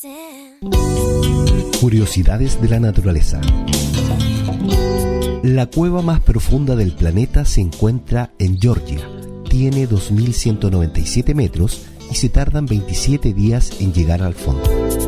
Curiosidades de la naturaleza. La cueva más profunda del planeta se encuentra en Georgia. Tiene 2.197 metros y se tardan 27 días en llegar al fondo.